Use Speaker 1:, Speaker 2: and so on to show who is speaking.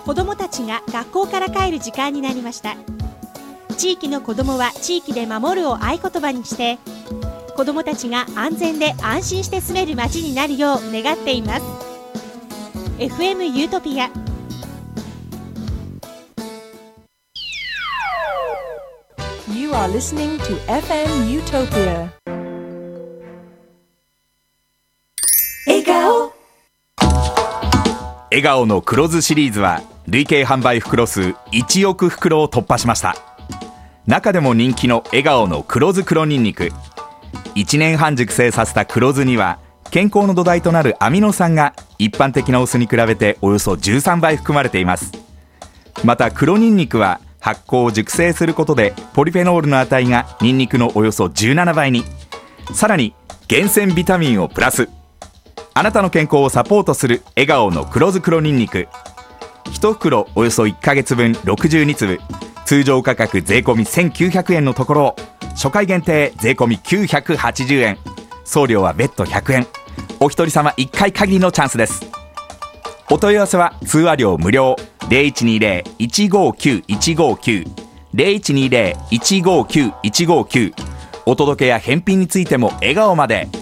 Speaker 1: 子どもたちが学校から帰る時間になりました。地域の子どもは地域で守るを合言葉にして、子どもたちが安全で安心して住める街になるよう願っています。 FM ユートピア。
Speaker 2: You are listening to FM Utopia.
Speaker 3: 笑顔の黒酢シリーズは累計販売袋数1億袋を突破しました。中でも人気の笑顔の黒酢黒ニンニク、1年半熟成させた黒酢には健康の土台となるアミノ酸が一般的なお酢に比べておよそ13倍含まれています。また黒ニンニクは発酵熟成することでポリフェノールの値がニンニクのおよそ17倍に、さらに厳選ビタミンをプラス。あなたの健康をサポートする笑顔の黒酢黒ニンニク、1袋およそ1ヶ月分62粒、通常価格税込み1900円のところを初回限定税込み980円、送料は別途100円、お一人様1回限りのチャンスです。お問い合わせは通話料無料 0120-159-159 0120-159-159、お届けや返品についても笑顔まで。